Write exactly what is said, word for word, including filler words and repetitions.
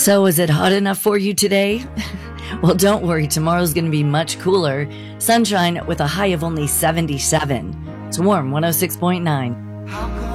So, is it hot enough for you today? Well, don't worry, tomorrow's going to be much cooler. Sunshine with a high of only seventy-seven. It's warm, one oh six point nine.